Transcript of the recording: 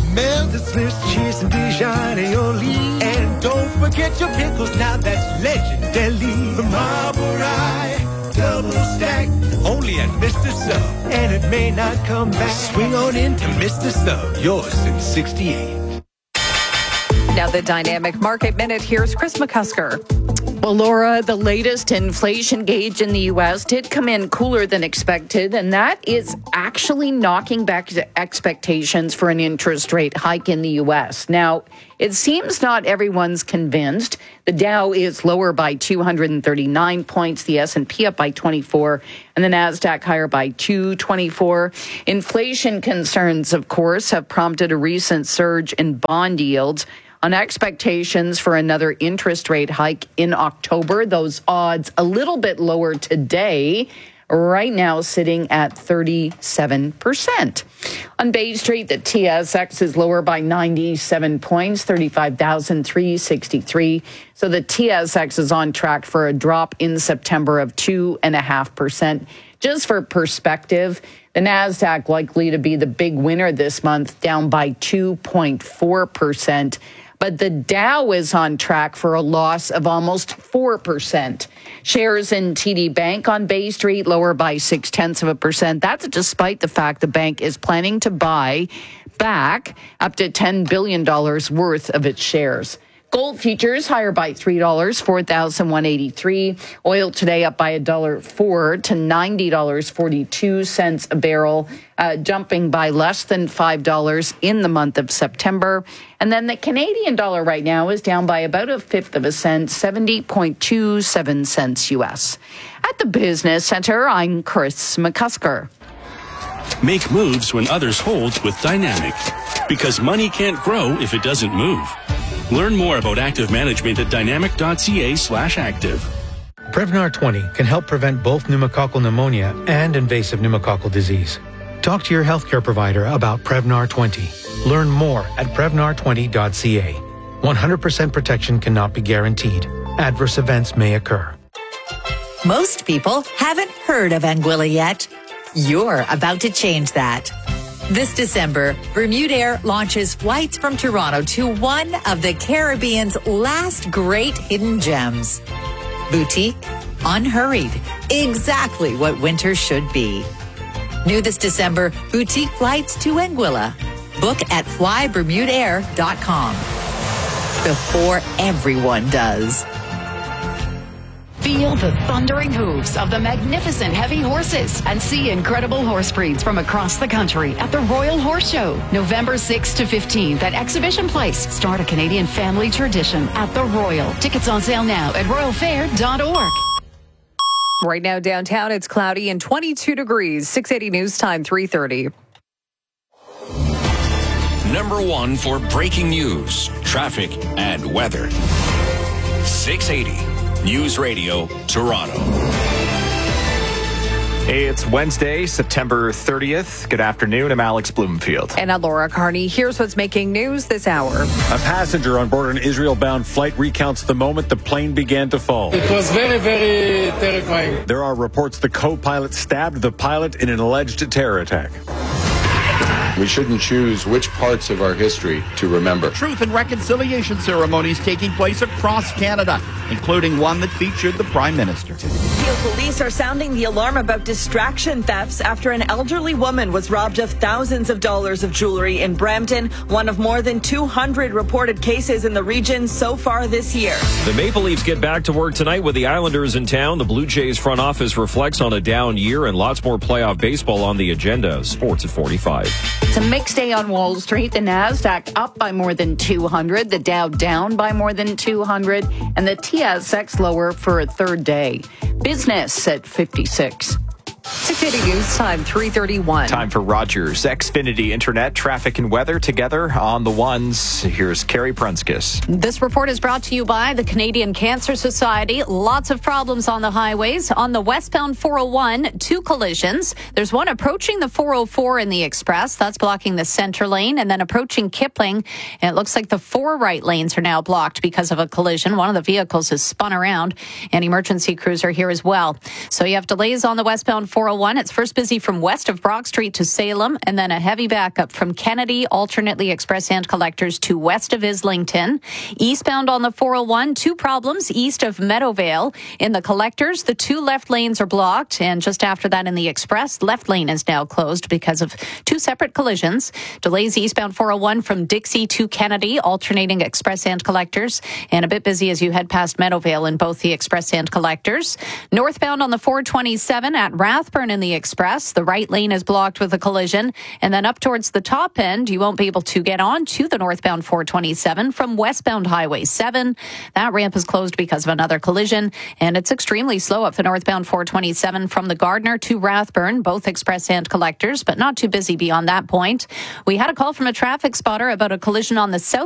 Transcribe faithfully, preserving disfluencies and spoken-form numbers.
Melt the Swiss cheese and Dijon aioli. And don't forget your pickles, now that's legendary. The Marble Rye, double stack, only at Mister Sub. And it may not come back. Swing on into Mister Sub, yours since sixty-eight. Now the Dynamic Market Minute. Here's Chris McCusker. Well, Laura, the latest inflation gauge in the U S did come in cooler than expected, and that is actually knocking back expectations for an interest rate hike in the U S. Now, it seems not everyone's convinced. The Dow is lower by two hundred thirty-nine points, the S and P up by twenty-four, and the NASDAQ higher by two twenty-four. Inflation concerns, of course, have prompted a recent surge in bond yields. On expectations for another interest rate hike in October, those odds a little bit lower today, right now sitting at thirty-seven percent. On Bay Street, the T S X is lower by ninety-seven points, thirty-five thousand three hundred sixty-three. So the T S X is on track for a drop in September of two point five percent. Just for perspective, the NASDAQ likely to be the big winner this month, down by two point four percent. But the Dow is on track for a loss of almost four percent. Shares in T D Bank on Bay Street lower by six tenths of a percent. That's despite the fact the bank is planning to buy back up to ten billion dollars worth of its shares. Gold futures higher by three dollars, four thousand one hundred eighty-three dollars. Oil today up by one dollar and four cents to ninety dollars and forty-two cents a barrel, uh, jumping by less than five dollars in the month of September. And then the Canadian dollar right now is down by about a fifth of a cent, seventy point two seven cents U S. At the Business Center, I'm Chris McCusker. Make moves when others hold with Dynamic, because money can't grow if it doesn't move. Learn more about active management at dynamic.ca slash active. Prevnar twenty can help prevent both pneumococcal pneumonia and invasive pneumococcal disease. Talk to your healthcare provider about Prevnar twenty. Learn more at prevnar twenty dot c a. one hundred percent protection cannot be guaranteed. Adverse events may occur. Most people haven't heard of Anguilla yet. You're about to change that. This December, Bermudair launches flights from Toronto to one of the Caribbean's last great hidden gems. Boutique, unhurried, exactly what winter should be. New this December, boutique flights to Anguilla. Book at fly bermudair dot com. Before everyone does. Feel the thundering hooves of the magnificent heavy horses and see incredible horse breeds from across the country at the Royal Horse Show, November sixth to fifteenth at Exhibition Place. Start a Canadian family tradition at the Royal. Tickets on sale now at royal fair dot org. Right now downtown, it's cloudy and twenty-two degrees. six eighty News Time, three thirty. Number one for breaking news, traffic, and weather. six eighty News Radio, Toronto. Hey, it's Wednesday, September thirtieth. Good afternoon. I'm Alex Bloomfield. And I'm Laura Carney. Here's what's making news this hour. A passenger on board an Israel-bound flight recounts the moment the plane began to fall. It was very, very terrifying. There are reports the co-pilot stabbed the pilot in an alleged terror attack. We shouldn't choose which parts of our history to remember. Truth and reconciliation ceremonies taking place across Canada, including one that featured the Prime Minister. Peel police are sounding the alarm about distraction thefts after an elderly woman was robbed of thousands of dollars of jewelry in Brampton, one of more than two hundred reported cases in the region so far this year. The Maple Leafs get back to work tonight with the Islanders in town. The Blue Jays front office reflects on a down year and lots more playoff baseball on the agenda. Sports at forty-five. It's a mixed day on Wall Street. The NASDAQ up by more than two hundred, the Dow down by more than two hundred, and the T S X lower for a third day. Business at fifty-six. six eighty News Time, three thirty-one. Time for Rogers Xfinity Internet, traffic and weather together on the ones. Here's Carrie Prunskis. This report is brought to you by the Canadian Cancer Society. Lots of problems on the highways. On the westbound four oh one, two collisions. There's one approaching the four oh four in the Express. That's blocking the center lane. And then approaching Kipling, and it looks like the four right lanes are now blocked because of a collision. One of the vehicles has spun around. An emergency crews are here as well. So you have delays on the westbound four four oh one, it's first busy from west of Brock Street to Salem, and then a heavy backup from Kennedy, alternately express and collectors to west of Islington. Eastbound on the four oh one, two problems east of Meadowvale. In the collectors, the two left lanes are blocked, and just after that in the express, left lane is now closed because of two separate collisions. Delays eastbound four oh one from Dixie to Kennedy, alternating express and collectors, and a bit busy as you head past Meadowvale in both the express and collectors. Northbound on the four twenty-seven at Rathburn in the express, the right lane is blocked with a collision, and then up towards the top end, you won't be able to get on to the northbound four twenty-seven from westbound Highway seven. That ramp is closed because of another collision, and it's extremely slow up the northbound four twenty-seven from the Gardner to Rathburn, both express and collectors, but not too busy beyond that point. We had a call from a traffic spotter about a collision on the south